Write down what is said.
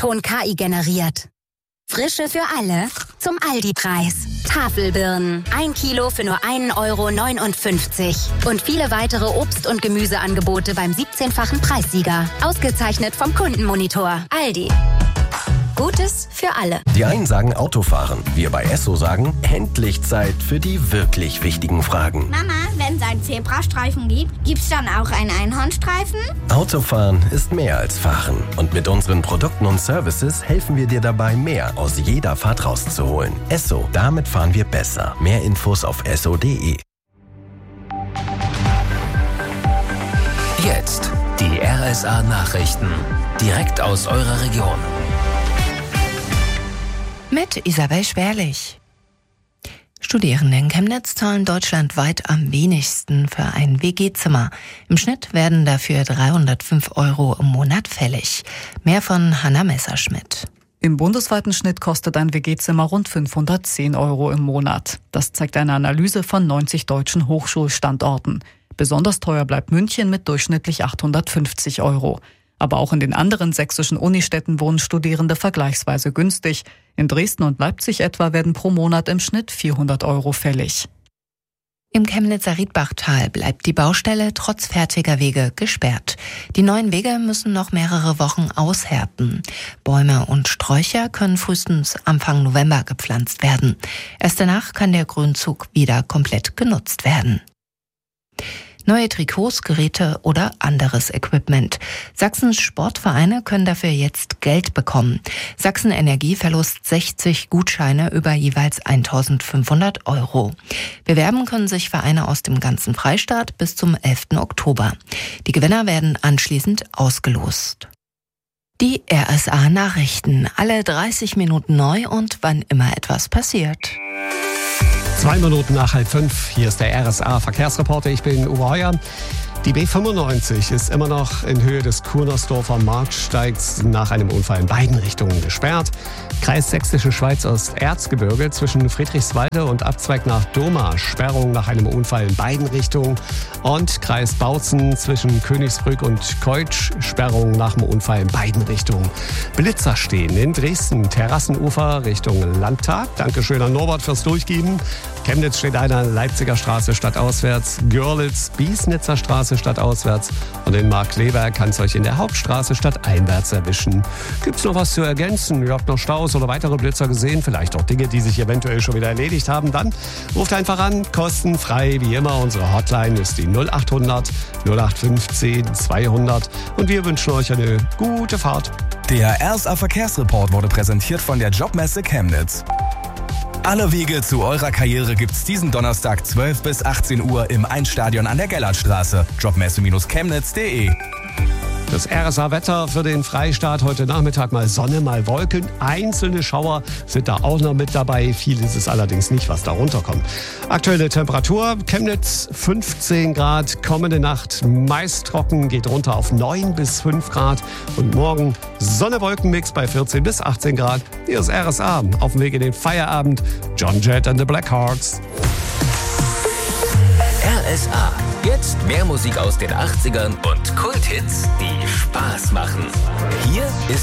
Klingelton KI generiert. Frische für alle zum Aldi-Preis. Tafelbirnen, 1 Kilo für nur 1,59 € und viele weitere Obst- und Gemüseangebote beim 17-fachen Preissieger. Ausgezeichnet vom Kundenmonitor. Aldi. Gutes für alle. Die einen sagen Autofahren. Wir bei Esso sagen, endlich Zeit für die wirklich wichtigen Fragen. Mama, wenn es einen Zebrastreifen gibt, gibt's dann auch einen Einhornstreifen? Autofahren ist mehr als Fahren. Und mit unseren Produkten und Services helfen wir dir dabei, mehr aus jeder Fahrt rauszuholen. Esso, damit fahren wir besser. Mehr Infos auf esso.de. Jetzt die RSA-Nachrichten. Direkt aus eurer Region. Mit Isabel Schwerlich. Studierende in Chemnitz zahlen deutschlandweit am wenigsten für ein WG-Zimmer. Im Schnitt werden dafür 305 € im Monat fällig. Mehr von Hanna Messerschmidt. Im bundesweiten Schnitt kostet ein WG-Zimmer rund 510 € im Monat. Das zeigt eine Analyse von 90 deutschen Hochschulstandorten. Besonders teuer bleibt München mit durchschnittlich 850 €. Aber auch in den anderen sächsischen Unistädten wohnen Studierende vergleichsweise günstig. In Dresden und Leipzig etwa werden pro Monat im Schnitt 400 € fällig. Im Chemnitzer Riedbachtal bleibt die Baustelle trotz fertiger Wege gesperrt. Die neuen Wege müssen noch mehrere Wochen aushärten. Bäume und Sträucher können frühestens Anfang November gepflanzt werden. Erst danach kann der Grünzug wieder komplett genutzt werden. Neue Trikots, Geräte oder anderes Equipment. Sachsens Sportvereine können dafür jetzt Geld bekommen. Sachsen Energie verlost 60 Gutscheine über jeweils 1.500 €. Bewerben können sich Vereine aus dem ganzen Freistaat bis zum 11. Oktober. Die Gewinner werden anschließend ausgelost. Die RSA-Nachrichten. Alle 30 Minuten neu und wann immer etwas passiert. 2 Minuten nach 4:30. Hier ist der RSA-Verkehrsreporter. Ich bin Uwe Heuer. Die B95 ist immer noch in Höhe des Kunersdorfer Marktsteigs nach einem Unfall in beiden Richtungen gesperrt. Kreis Sächsische Schweiz Osterzgebirge zwischen Friedrichswalde und Abzweig nach Doma. Sperrung nach einem Unfall in beiden Richtungen. Und Kreis Bautzen zwischen Königsbrück und Keutsch. Sperrung nach dem Unfall in beiden Richtungen. Blitzer stehen in Dresden. Terrassenufer Richtung Landtag. Dankeschön an Norbert fürs Durchgeben. Chemnitz steht einer, Leipziger Straße stadtauswärts. Görlitz, Biesnitzer Straße stadtauswärts. Und in Markkleeberg kann es euch in der Hauptstraße stadteinwärts erwischen. Gibt's noch was zu ergänzen? Ihr habt noch Staus oder weitere Blitzer gesehen? Vielleicht auch Dinge, die sich eventuell schon wieder erledigt haben? Dann ruft einfach an, kostenfrei wie immer. Unsere Hotline ist die 0800 0815 200. Und wir wünschen euch eine gute Fahrt. Der RSA Verkehrsreport wurde präsentiert von der Jobmesse Chemnitz. Alle Wege zu eurer Karriere gibt's diesen Donnerstag 12 bis 18 Uhr im Einstadion an der Gellertstraße. Jobmesse-chemnitz.de. Das RSA-Wetter für den Freistaat heute Nachmittag mal Sonne, mal Wolken. Einzelne Schauer sind da auch noch mit dabei. Viel ist es allerdings nicht, was da runterkommt. Aktuelle Temperatur, Chemnitz 15 Grad. Kommende Nacht meist trocken, geht runter auf 9 bis 5 Grad. Und morgen Sonne-Wolken-Mix bei 14 bis 18 Grad. Hier ist RSA. Auf dem Weg in den Feierabend. John Jett and the Blackhearts. RSA. Jetzt mehr Musik aus den 80ern und Kulthits, die Spaß machen. Hier ist